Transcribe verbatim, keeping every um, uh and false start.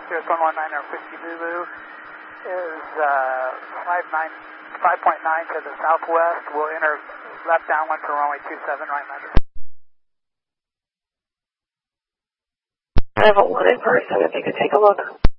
Cirrus one one nine Whiskey Zulu is uh, five point nine to the southwest. We'll enter left downwind for runway two seven, right measure. I have a one in person if they could take a look.